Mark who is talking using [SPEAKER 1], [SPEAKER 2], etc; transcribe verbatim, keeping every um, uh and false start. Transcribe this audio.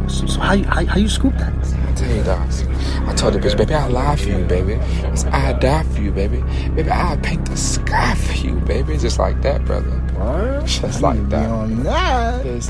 [SPEAKER 1] So, so how, you, how how you scoop that?
[SPEAKER 2] I tell you, dog. I told the bitch, baby, I'll lie for you, baby. I'll die for you, baby. Baby, I'll paint the sky for you, baby. Just like that, brother.
[SPEAKER 1] What?
[SPEAKER 2] Just like that.
[SPEAKER 1] On that.